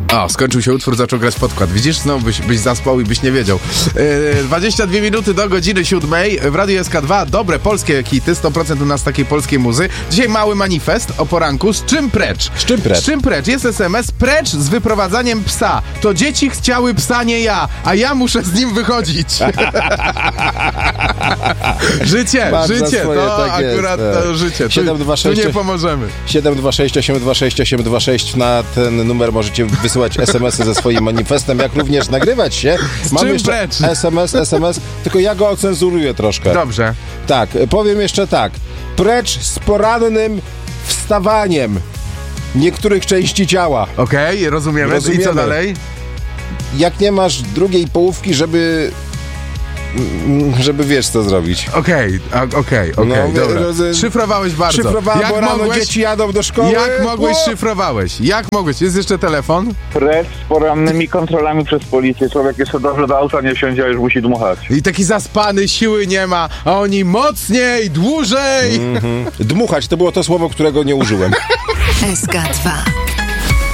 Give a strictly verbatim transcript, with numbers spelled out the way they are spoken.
O, skończył się utwór, zaczął grać podkład. Widzisz, znowu byś, byś zaspał i byś nie wiedział. Yy, dwadzieścia dwie minuty do godziny siódmej. W Radiu S K dwa dobre polskie hity, sto procent u nas takiej polskiej muzy. Dzisiaj mały manifest o poranku. Z czym precz? Z czym precz? Z czym precz? Jest es em es. Precz z wyprowadzaniem psa. To dzieci chciały psa, nie ja, a ja muszę z nim wychodzić. Życie, Masz za życie, swoje, to tak jest, akurat tak. to życie. Tu, siedem dwa sześć tu nie pomożemy. siedem dwa sześć osiem dwa sześć osiem dwa sześć. Na ten numer możecie wysyłać es em esy ze swoim manifestem, jak również nagrywać się. Mam jeszcze precz? es em es, es em es, tylko ja go ocenzuruję troszkę. Dobrze. Tak, powiem jeszcze tak. Precz z porannym wstawaniem niektórych części ciała. Okej, okay, rozumiemy. Rozumiemy. I co dalej? Jak nie masz drugiej połówki, żeby... żeby wiesz, co zrobić. Okej, okay, okej, okay, okej, okay, dobra. Roz... Szyfrowałeś bardzo. Szyfrowałem, jak bo rano mogłeś... dzieci jadą do szkoły. Jak mogłeś, o! szyfrowałeś? Jak mogłeś? Jest jeszcze telefon? Precz z porannymi kontrolami przez policję. Człowiek jeszcze dobrze do auta nie wsiądzie, a już musi dmuchać. I taki zaspany, siły nie ma, a oni mocniej, dłużej. Mm-hmm. Dmuchać to było to słowo, którego nie użyłem. S K dwa.